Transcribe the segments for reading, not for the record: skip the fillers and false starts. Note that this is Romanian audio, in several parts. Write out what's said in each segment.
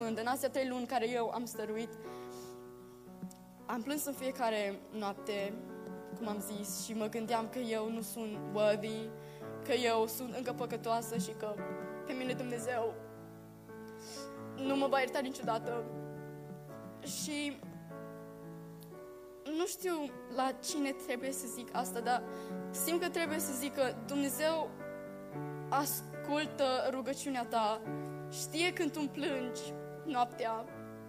Sfânt. În astea 3 luni care eu am stăruit, am plâns în fiecare noapte, cum am zis, și mă gândeam că eu nu sunt worthy, că eu sunt încă păcătoasă și că pe mine Dumnezeu nu mă va ierta niciodată. Și nu știu la cine trebuie să zic asta, dar simt că trebuie să zic că Dumnezeu ascultă rugăciunea ta, știe când tu plângi noaptea.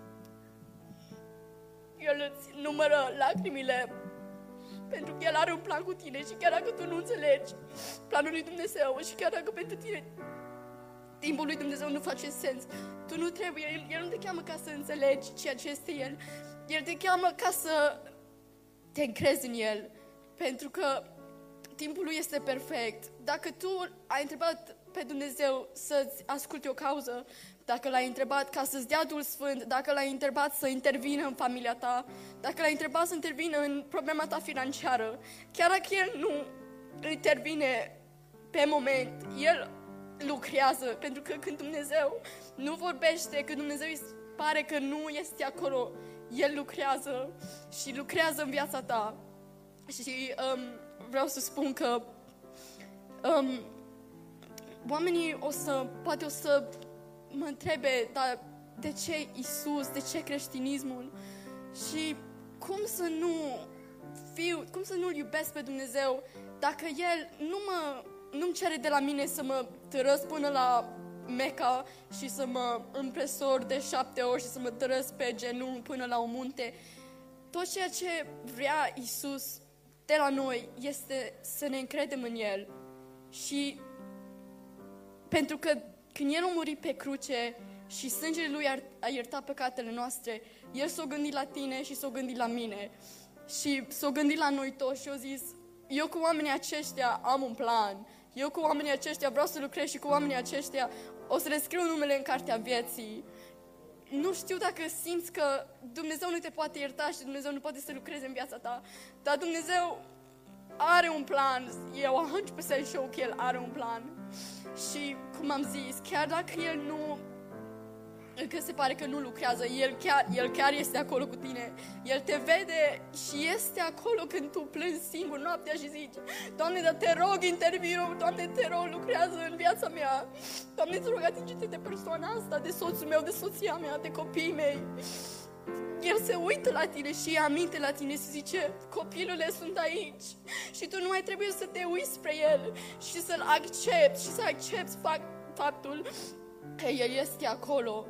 El îți numără lacrimile pentru că El are un plan cu tine și chiar dacă tu nu înțelegi planul lui Dumnezeu și chiar dacă pentru tine timpul lui Dumnezeu nu face sens, tu nu trebuie, El nu te cheamă ca să înțelegi ceea ce este El, El te cheamă ca să te încrezi în El, pentru că timpul Lui este perfect. Dacă tu ai întrebat pe Dumnezeu să-ți asculte o cauză, dacă L-ai întrebat ca să-ți dea Duhul Sfânt, dacă L-ai întrebat să intervină în familia ta, dacă L-ai întrebat să intervină în problema ta financiară, chiar dacă El nu intervine pe moment, El lucrează, pentru că când Dumnezeu nu vorbește, când Dumnezeu îi pare că nu este acolo, El lucrează și lucrează în viața ta. Și vreau să spun că oamenii poate o să mă întrebe, dar de ce Isus, de ce creștinismul? Și cum să nu-L iubesc pe Dumnezeu dacă El nu-mi cere de la mine să mă tărăsc până la Meca și să mă împresor de 7 ori și să mă tărăsc pe genunchi până la un munte. Tot ceea ce vrea Isus de la noi este să ne încredem în El. Și pentru că când El a murit pe cruce și sângele Lui a iertat păcatele noastre, El s-a gândit la tine și s-a gândit la mine. Și s-a gândit la noi toți și a zis, eu cu oamenii aceștia am un plan. Eu cu oamenii aceștia vreau să lucrez și cu oamenii aceștia o să le scriu numele în cartea vieții. Nu știu dacă simți că Dumnezeu nu te poate ierta și Dumnezeu nu poate să lucreze în viața ta, dar Dumnezeu are un plan. Eu 100% sure că El are un plan. Și cum am zis, chiar dacă El nu, încă se pare că nu lucrează, El chiar este acolo cu tine. El te vede și este acolo când tu plângi singur noaptea și zici, Doamne, dar te rog, intervino, Doamne, te rog, lucrează în viața mea. Doamne, te rog, atinge-te de persoana asta, de soțul meu, de soția mea, de copiii mei. El se uită la tine și ia aminte la tine și zice, copilule, sunt aici. Și tu nu mai trebuie să te uiți spre El și să-L accepti și să accepti faptul că El este acolo.